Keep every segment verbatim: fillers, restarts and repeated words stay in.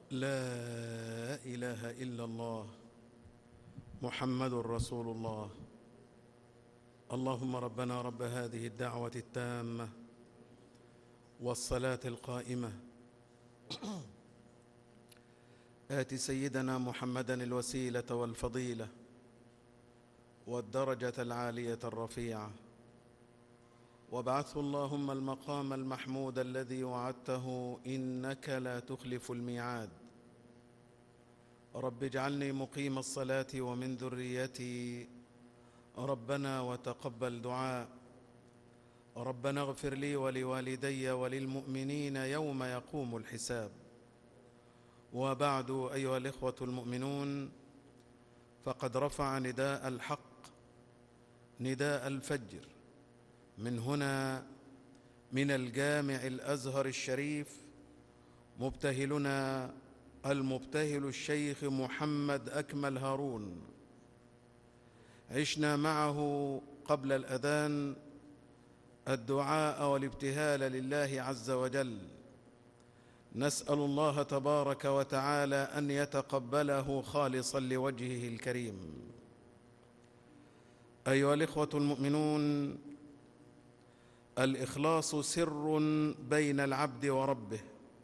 لا إله إلا الله محمد رسول الله. اللهم ربنا رب هذه الدعوة التامة والصلاة القائمة آت سيدنا محمدا الوسيلة والفضيلة والدرجة العالية الرفيعة، وابعثه اللهم المقام المحمود الذي وعدته إنك لا تخلف الميعاد. رب اجعلني مقيم الصلاة ومن ذريتي ربنا وتقبل دعاء. ربنا اغفر لي ولوالدي وللمؤمنين يوم يقوم الحساب. وبعد، أيها الإخوة المؤمنون، فقد رفع نداء الحق نداء الفجر من هنا من الجامع الأزهر الشريف مبتهلنا المبتهل الشيخ محمد أكمل هارون. عشنا معه قبل الأذان الدعاء والابتهال لله عز وجل، نسأل الله تبارك وتعالى أن يتقبله خالصا لوجهه الكريم. أيها الإخوة المؤمنون، الإخلاص سر بين العبد وربه،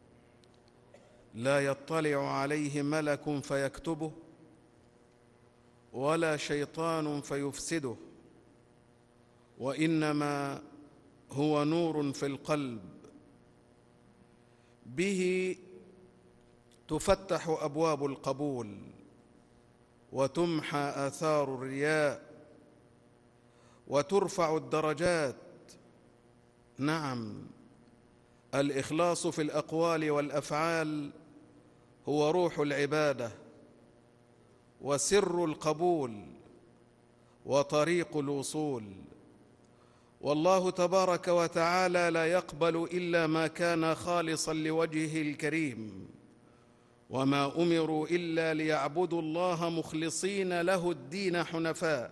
لا يطلع عليه ملك فيكتبه ولا شيطان فيفسده، وإنما هو نور في القلب، به تفتح أبواب القبول وتمحى آثار الرياء وترفع الدرجات. نعم، الإخلاص في الأقوال والأفعال هو روح العبادة وسر القبول وطريق الوصول. والله تبارك وتعالى لا يقبل إلا ما كان خالصا لوجهه الكريم، وما أمروا إلا ليعبدوا الله مخلصين له الدين حنفاء.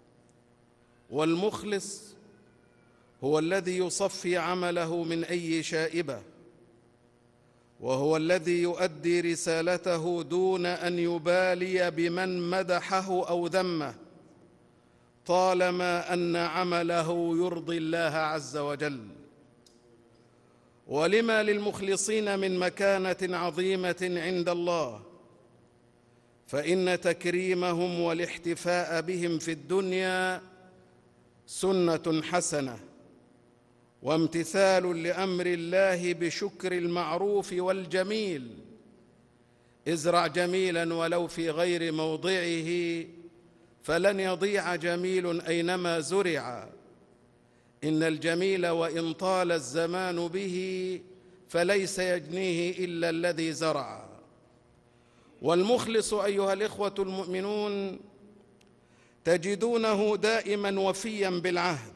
والمخلص هو الذي يصفي عمله من أي شائبة، وهو الذي يؤدي رسالته دون أن يبالي بمن مدحه أو ذمه، طالما أن عمله يرضي الله عز وجل. ولما للمخلصين من مكانة عظيمة عند الله، فإن تكريمهم والاحتفاء بهم في الدنيا سنة حسنة، وامتثال لأمر الله بشكر المعروف والجميل. ازرع جميلا ولو في غير موضعه، فلن يضيع جميل أينما زرع. إن الجميل وإن طال الزمان به، فليس يجنيه إلا الذي زرع. والمخلص أيها الإخوة المؤمنون تجدونه دائما وفيا بالعهد،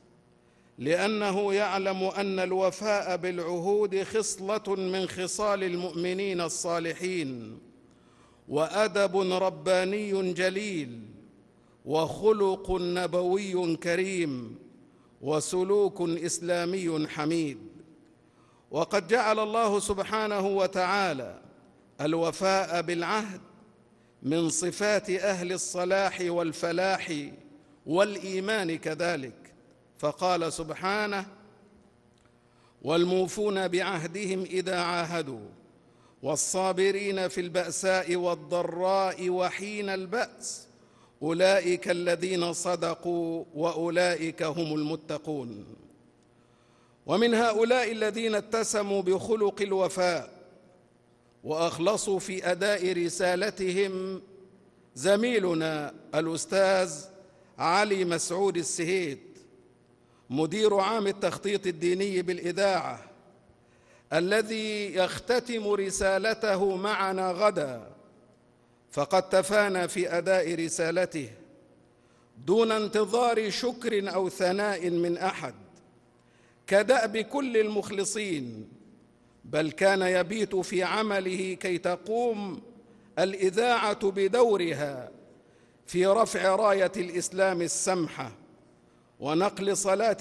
لأنه يعلم أن الوفاء بالعهود خصلة من خصال المؤمنين الصالحين، وأدب رباني جليل، وخلق نبوي كريم، وسلوك إسلامي حميد. وقد جعل الله سبحانه وتعالى الوفاء بالعهد من صفات أهل الصلاح والفلاح والإيمان كذلك، فقال سبحانه: والموفون بعهدهم إذا عاهدوا والصابرين في البأساء والضراء وحين البأس أولئك الذين صدقوا وأولئك هم المتقون. ومن هؤلاء الذين اتسموا بخلق الوفاء وأخلصوا في أداء رسالتهم زميلنا الأستاذ علي مسعود السهيد، مدير عام التخطيط الديني بالإذاعة، الذي يختتم رسالته معنا غدا، فقد تفانى في أداء رسالته دون انتظار شكر أو ثناء من أحد، كدأب كل المخلصين، بل كان يبيت في عمله كي تقوم الإذاعة بدورها في رفع راية الإسلام السمحة ونقل صلاة